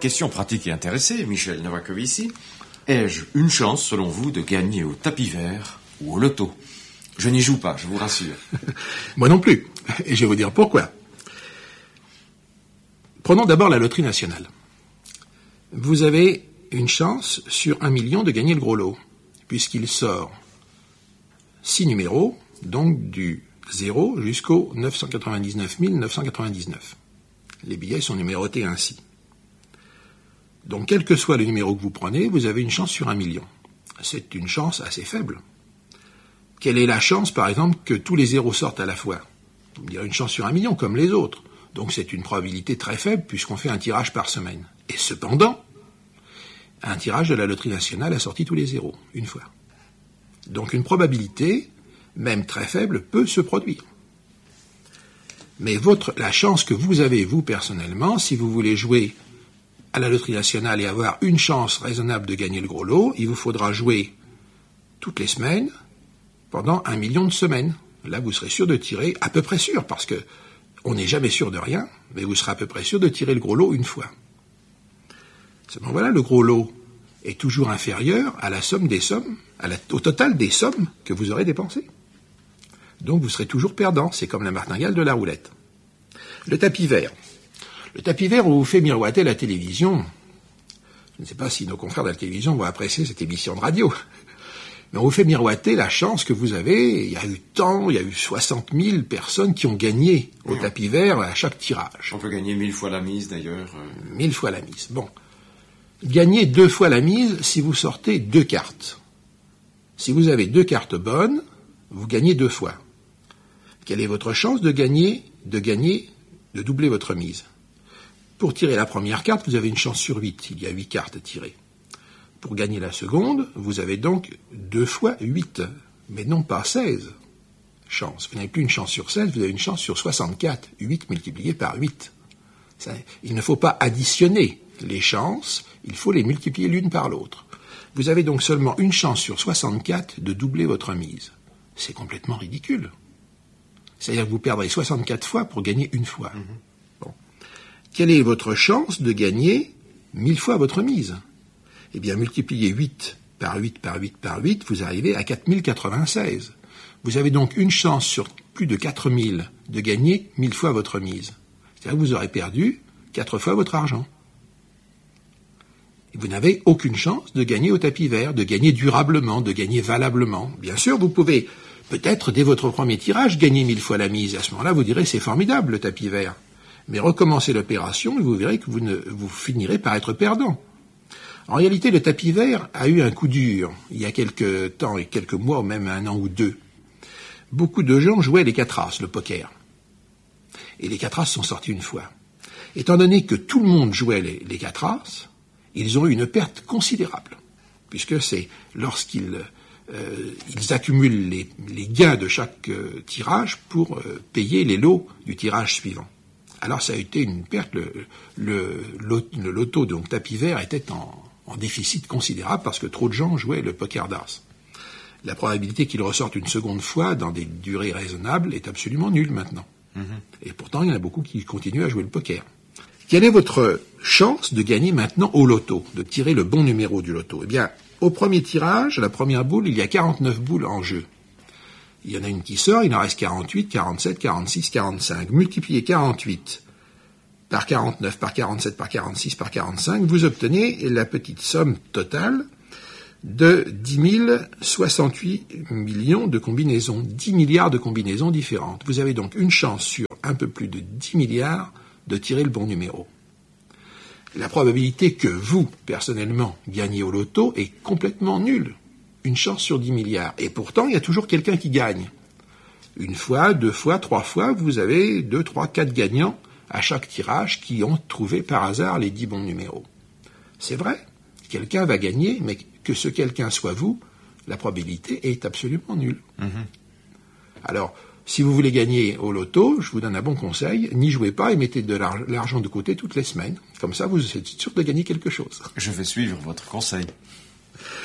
question pratique et intéressée, Michel Novakovici. Ai-je une chance, selon vous, de gagner au tapis vert ou au loto? Je n'y joue pas, je vous rassure. Moi non plus. Et je vais vous dire pourquoi. Prenons d'abord la loterie nationale. Vous avez une chance sur 1 million de gagner le gros lot, puisqu'il sort 6 numéros, donc du 0 jusqu'au 999 999. Les billets sont numérotés ainsi. Donc, quel que soit le numéro que vous prenez, vous avez une chance sur 1 million. C'est une chance assez faible. Quelle est la chance, par exemple, que tous les zéros sortent à la fois? Vous me direz une chance sur 1 million, comme les autres. Donc, c'est une probabilité très faible, puisqu'on fait un tirage par semaine. Et cependant, un tirage de la loterie nationale a sorti tous les zéros, une fois. Donc, une probabilité, même très faible, peut se produire. Mais la chance que vous avez, vous, personnellement, si vous voulez jouer à la loterie nationale et avoir une chance raisonnable de gagner le gros lot, il vous faudra jouer toutes les semaines pendant 1 million de semaines. Là, vous serez sûr de tirer, à peu près sûr, parce que on n'est jamais sûr de rien, mais vous serez à peu près sûr de tirer le gros lot une fois. Seulement voilà, le gros lot est toujours inférieur à la somme des sommes, au total des sommes que vous aurez dépensées. Donc vous serez toujours perdant, c'est comme la martingale de la roulette. Le tapis vert. Le tapis vert, on vous fait miroiter la télévision. Je ne sais pas si nos confrères de la télévision vont apprécier cette émission de radio. Mais on vous fait miroiter la chance que vous avez. Il y a eu 60 000 personnes qui ont gagné au tapis vert à chaque tirage. On peut gagner 1000 fois la mise, d'ailleurs. 1000 fois la mise. Bon. Gagnez 2 fois la mise si vous sortez 2 cartes. Si vous avez 2 cartes bonnes, vous gagnez 2 fois. Quelle est votre chance de doubler votre mise? Pour tirer la première carte, vous avez une chance sur 8. Il y a 8 cartes à tirer. Pour gagner la seconde, vous avez donc 2 fois 8, mais non pas 16 chances. Vous n'avez plus une chance sur 16, vous avez une chance sur 64. 8 multiplié par 8. Il ne faut pas additionner les chances, il faut les multiplier l'une par l'autre. Vous avez donc seulement une chance sur 64 de doubler votre mise. C'est complètement ridicule. C'est-à-dire que vous perdrez 64 fois pour gagner une fois. Bon. Quelle est votre chance de gagner 1000 fois votre mise? Eh bien, multipliez 8 par 8 par 8 par 8, vous arrivez à 4096. Vous avez donc une chance sur plus de 4000 de gagner 1000 fois votre mise. C'est-à-dire que vous aurez perdu 4 fois votre argent. Et vous n'avez aucune chance de gagner au tapis vert, de gagner durablement, de gagner valablement. Bien sûr, vous pouvez peut-être, dès votre premier tirage, gagner 1000 fois la mise. À ce moment-là, vous direz, c'est formidable, le tapis vert. Mais recommencez l'opération et vous verrez que vous finirez par être perdant. En réalité, le tapis vert a eu un coup dur, il y a quelques temps, et quelques mois, ou même 1 an ou 2. Beaucoup de gens jouaient les 4 as, le poker. Et les 4 as sont sortis une fois. Étant donné que tout le monde jouait les 4 as, ils ont eu une perte considérable. Puisque c'est lorsqu'ils ils accumulent les gains de chaque tirage pour payer les lots du tirage suivant. Alors ça a été une perte, le loto, donc tapis vert, était en déficit considérable parce que trop de gens jouaient le poker d'as. La probabilité qu'il ressorte une seconde fois dans des durées raisonnables est absolument nulle maintenant. Et pourtant, il y en a beaucoup qui continuent à jouer le poker. Quelle est votre chance de gagner maintenant au loto, de tirer le bon numéro du loto? Eh bien, au premier tirage, à la première boule, il y a 49 boules en jeu. Il y en a une qui sort, il en reste 48, 47, 46, 45. Multipliez 48 par 49, par 47, par 46, par 45, vous obtenez la petite somme totale de 10 068 millions de combinaisons, 10 milliards de combinaisons différentes. Vous avez donc une chance sur un peu plus de 10 milliards de tirer le bon numéro. La probabilité que vous, personnellement, gagnez au loto est complètement nulle. Une chance sur 10 milliards. Et pourtant, il y a toujours quelqu'un qui gagne. Une fois, 2 fois, 3 fois, vous avez 2, 3, 4 gagnants à chaque tirage qui ont trouvé par hasard les 10 bons numéros. C'est vrai, quelqu'un va gagner, mais que ce quelqu'un soit vous, la probabilité est absolument nulle. Alors, si vous voulez gagner au loto, je vous donne un bon conseil, n'y jouez pas et mettez de l'argent de côté toutes les semaines. Comme ça, vous êtes sûr de gagner quelque chose. Je vais suivre votre conseil.